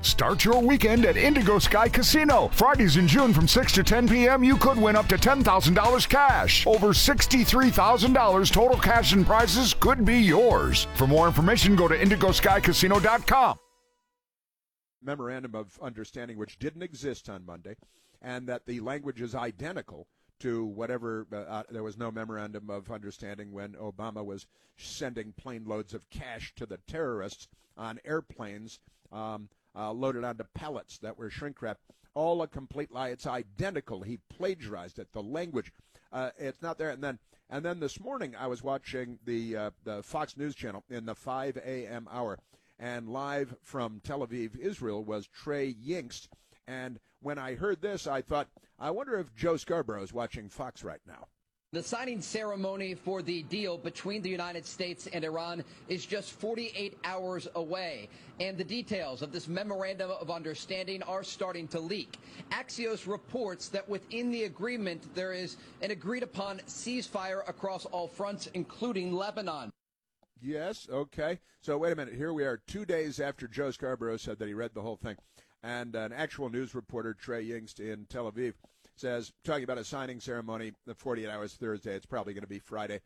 Start your weekend at Indigo Sky Casino. Fridays in June from 6 to 10 p.m., you could win up to $10,000 cash. Over $63,000 total cash and prizes could be yours. For more information, go to IndigoSkyCasino.com. Memorandum of understanding which didn't exist on Monday, and that the language is identical to whatever, there was no memorandum of understanding when Obama was sending plane loads of cash to the terrorists on airplanes loaded onto pallets that were shrink-wrapped. All a complete lie. It's identical. He plagiarized it. The language, it's not there. And then this morning I was watching the Fox News channel in the 5 a.m. hour, and live from Tel Aviv, Israel, was Trey Yingst. And when I heard this, I thought, I wonder if Joe Scarborough is watching Fox right now. The signing ceremony for the deal between the United States and Iran is just 48 hours away, and the details of this memorandum of understanding are starting to leak. Axios reports that within the agreement there is an agreed-upon ceasefire across all fronts, including Lebanon. Yes, okay. So wait a minute. Here we are 2 days after Joe Scarborough said that he read the whole thing. And an actual news reporter, Trey Yingst in Tel Aviv, says, talking about a signing ceremony, the 48 hours Thursday, it's probably going to be Friday.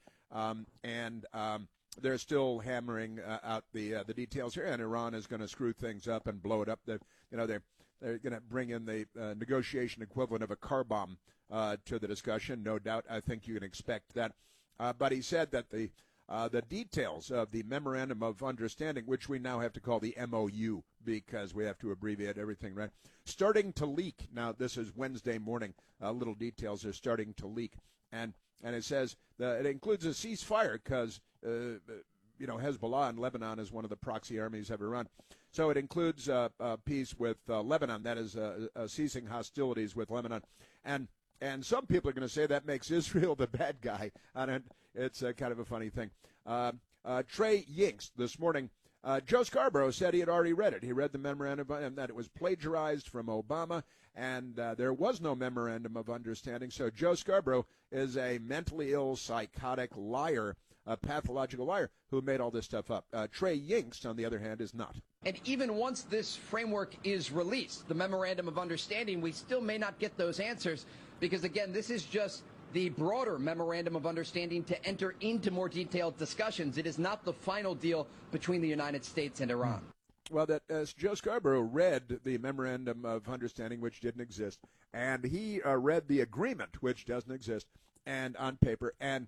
They're still hammering out the details here, and Iran is going to screw things up and blow it up. They're going to bring in the negotiation equivalent of a car bomb to the discussion. No doubt, I think you can expect that. But he said that the details of the Memorandum of Understanding, which we now have to call the MOU because we have to abbreviate everything, right? Starting to leak. Now, this is Wednesday morning. Little details are starting to leak. And it says that it includes a ceasefire because, Hezbollah in Lebanon is one of the proxy armies of Iran. So it includes a peace with Lebanon, that is ceasing hostilities with Lebanon. And some people are going to say that makes Israel the bad guy. And it's kind of a funny thing. Trey Yingst this morning, Joe Scarborough said he had already read it. He read the memorandum and that it was plagiarized from Obama, and there was no memorandum of understanding. So Joe Scarborough is a mentally ill, psychotic liar, a pathological liar who made all this stuff up. Trey Yingst, on the other hand, is not. And even once this framework is released, the memorandum of understanding, we still may not get those answers because, again, this is just the broader memorandum of understanding to enter into more detailed discussions. It is not the final deal between the United States and Iran. Well, Joe Scarborough read the memorandum of understanding, which didn't exist, and he read the agreement, which doesn't exist, and on paper, and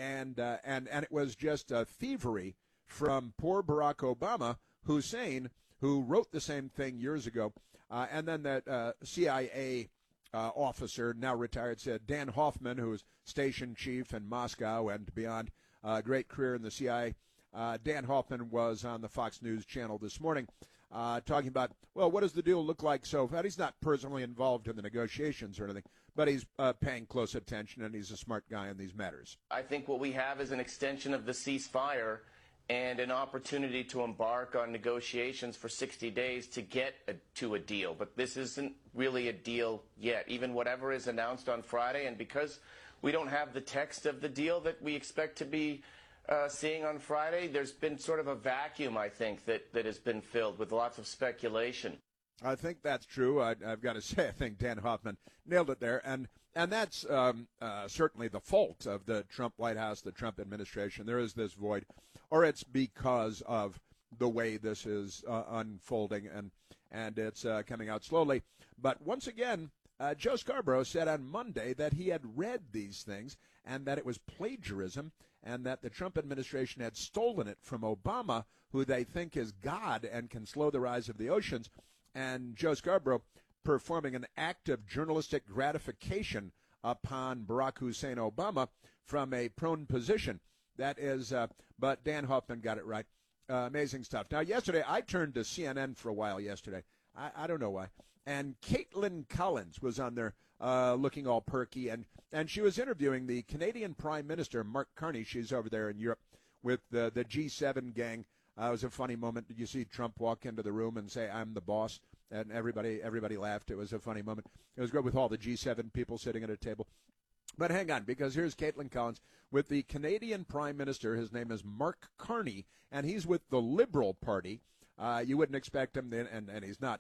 it was just thievery from poor Barack Obama, Hussein, who wrote the same thing years ago, and then that CIA officer, now retired, said Dan Hoffman, who was station chief in Moscow and beyond, great career in the CIA. Dan Hoffman was on the Fox News channel this morning talking about, well, what does the deal look like so far? He's not personally involved in the negotiations or anything, but he's paying close attention, and he's a smart guy in these matters. I think what we have is an extension of the ceasefire and an opportunity to embark on negotiations for 60 days to get to a deal. But this isn't really a deal yet, even whatever is announced on Friday. And because we don't have the text of the deal that we expect to be seeing on Friday, there's been sort of a vacuum, I think, that has been filled with lots of speculation. I think that's true. I've got to say, I think Dan Hoffman nailed it there. And that's certainly the fault of the Trump White House, the Trump administration. There is this void, or it's because of the way this is unfolding, and it's coming out slowly. But once again, Joe Scarborough said on Monday that he had read these things and that it was plagiarism and that the Trump administration had stolen it from Obama, who they think is God and can slow the rise of the oceans. And Joe Scarborough performing an act of journalistic gratification upon Barack Hussein Obama from a prone position. That is, but Dan Hoffman got it right. Amazing stuff. Now, yesterday, I turned to CNN for a while yesterday. I don't know why. And Caitlin Collins was on there looking all perky, and she was interviewing the Canadian Prime Minister, Mark Carney. She's over there in Europe with the G7 gang. It was a funny moment. Did you see Trump walk into the room and say, "I'm the boss"? And everybody laughed. It was a funny moment. It was good with all the G7 people sitting at a table. But hang on, because here's Caitlin Collins with the Canadian Prime Minister. His name is Mark Carney, and he's with the Liberal Party. You wouldn't expect him, and he's not